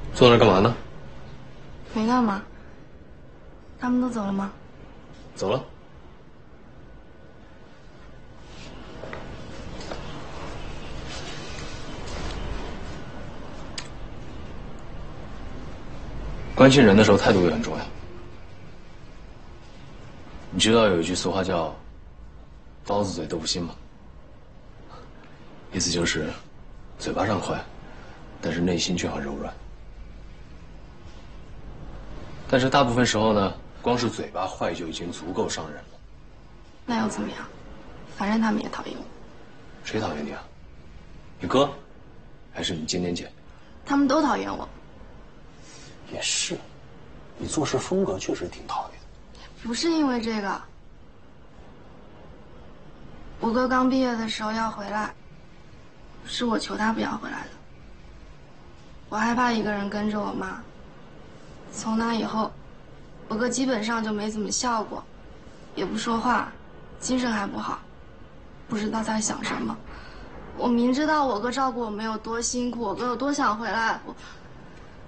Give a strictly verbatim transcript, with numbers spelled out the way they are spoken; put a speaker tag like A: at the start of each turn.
A: 坐那儿干嘛呢？
B: 没干嘛。他们都走了吗？
A: 走了。关心人的时候，态度也很重要。你知道有一句俗话叫“刀子嘴豆腐心”吗？意思就是嘴巴上坏，但是内心却很柔软。但是大部分时候呢，光是嘴巴坏就已经足够伤人了。
B: 那又怎么样？反正他们也讨厌我。
A: 谁讨厌你啊？你哥，还是你尖尖姐？
B: 他们都讨厌我。
C: 也是，你做事风格确实挺讨厌。
B: 不是因为这个，我哥刚毕业的时候要回来，是我求他不要回来的。我害怕一个人跟着我妈。从那以后，我哥基本上就没怎么笑过，也不说话，精神还不好，不知道在想什么。我明知道我哥照顾我们有多辛苦，我哥有多想回来，我